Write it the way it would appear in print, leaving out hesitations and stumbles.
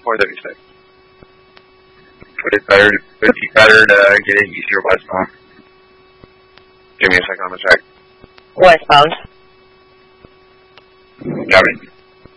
436. Would it be better to get it east or westbound? Give me a second on the track. Westbound. Got it.